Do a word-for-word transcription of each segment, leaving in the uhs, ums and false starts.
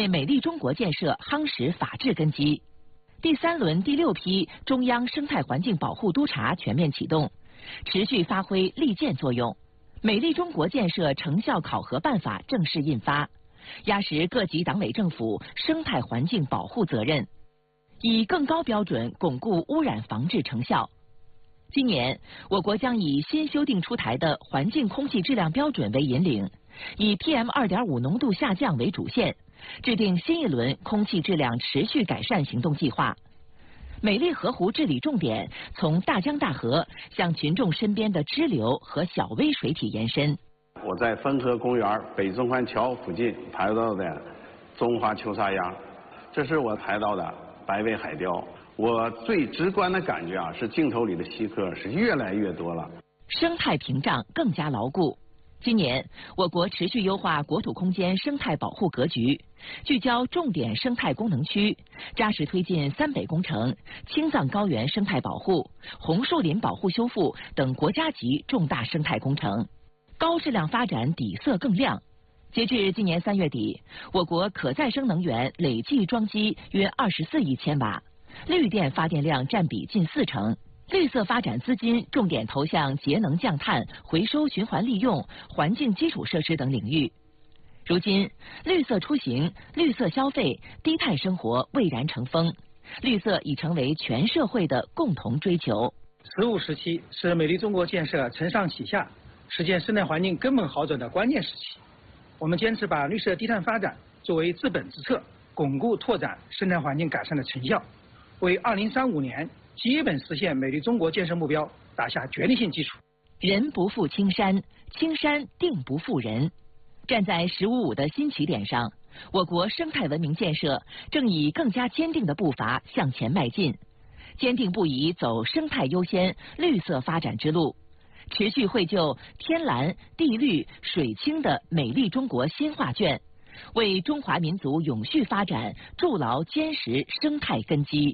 为美丽中国建设夯实法治根基。第三轮第六批中央生态环境保护督查全面启动，持续发挥利剑作用。美丽中国建设成效考核办法正式印发，压实各级党委政府生态环境保护责任，以更高标准巩固污染防治成效。今年，我国将以新修订出台的环境空气质量标准为引领，以 P M 二点五 浓度下降为主线，制定新一轮空气质量持续改善行动计划。美丽河湖治理重点从大江大河向群众身边的支流和小微水体延伸。 我在汾河公园北中环桥附近拍到的中华秋沙鸭，这是我拍到的白尾海雕。我最直观的感觉啊，是镜头里的稀客是越来越多了， 生态屏障更加牢固。今年，我国持续优化国土空间生态保护格局，聚焦重点生态功能区，扎实推进三北工程、青藏高原生态保护、红树林保护修复等国家级重大生态工程，高质量发展底色更亮。截至今年三月底，我国可再生能源累计装机约二十四亿千瓦，绿电发电量占比近四成。绿色发展资金重点投向节能降碳、回收循环利用、环境基础设施等领域。如今，绿色出行、绿色消费、低碳生活蔚然成风，绿色已成为全社会的共同追求。 十五时期是美丽中国建设承上启下、实现生态环境根本好转的关键时期。我们坚持把绿色低碳发展作为治本之策，巩固拓展生态环境改善的成效，为二零三五年基本实现美丽中国建设目标打下决定性基础。 人不负青山，青山定不负人。站在“十五五”的新起点上，我国生态文明建设正以更加坚定的步伐向前迈进，坚定不移走生态优先、绿色发展之路，持续绘就天蓝、地绿、水清的美丽中国新画卷，为中华民族永续发展筑牢坚实生态根基。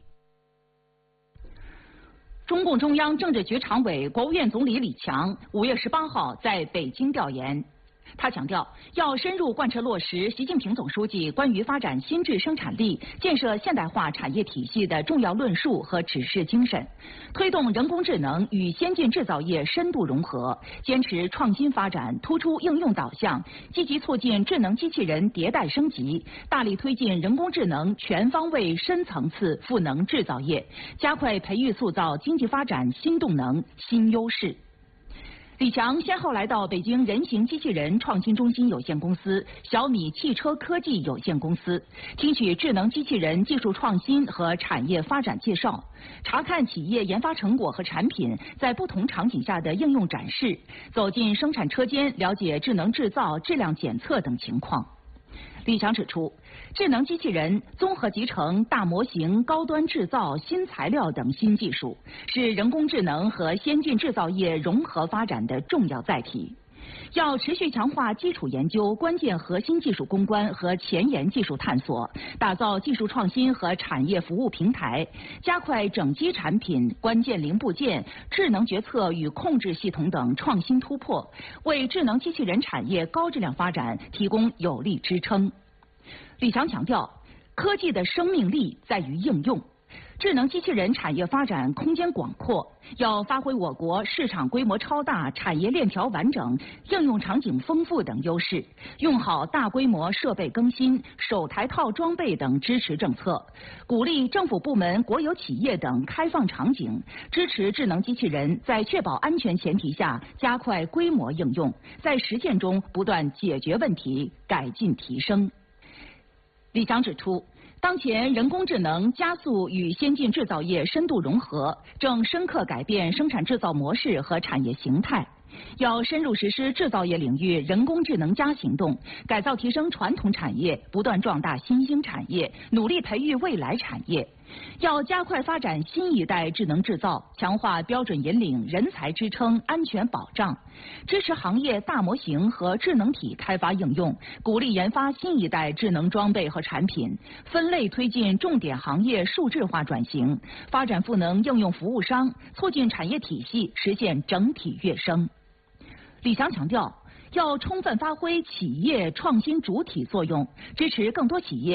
中共中央政治局常委、国务院总理李强五月十八号在北京调研。他强调，要深入贯彻落实习近平总书记关于发展新质生产力、建设现代化产业体系的重要论述和指示精神，推动人工智能与先进制造业深度融合，坚持创新发展，突出应用导向，积极促进智能机器人迭代升级，大力推进人工智能全方位、深层次赋能制造业，加快培育塑造经济发展新动能、新优势。李强先后来到北京人形机器人创新中心有限公司、小米汽车科技有限公司，听取智能机器人技术创新和产业发展介绍，查看企业研发成果和产品在不同场景下的应用展示，走进生产车间，了解智能制造、质量检测等情况。李强指出，智能机器人、综合集成、大模型、高端制造、新材料等新技术，是人工智能和先进制造业融合发展的重要载体。要持续强化基础研究、关键核心技术攻关和前沿技术探索，打造技术创新和产业服务平台，加快整机产品、关键零部件、智能决策与控制系统等创新突破，为智能机器人产业高质量发展提供有力支撑。李强强调，科技的生命力在于应用。智能机器人产业发展空间广阔，要发挥我国市场规模超大、产业链条完整、应用场景丰富等优势，用好大规模设备更新、首台套装备等支持政策，鼓励政府部门、国有企业等开放场景，支持智能机器人在确保安全前提下加快规模应用，在实践中不断解决问题、改进提升。李强指出，当前人工智能加速与先进制造业深度融合，正深刻改变生产制造模式和产业形态。要深入实施制造业领域人工智能加行动，改造提升传统产业，不断壮大新兴产业，努力培育未来产业。要加快发展新一代智能制造，强化标准引领、人才支撑、安全保障，支持行业大模型和智能体开发应用，鼓励研发新一代智能装备和产品，分类推进重点行业数字化转型，发展赋能应用服务商，促进产业体系实现整体跃升。李强强调，要充分发挥企业创新主体作用，支持更多企业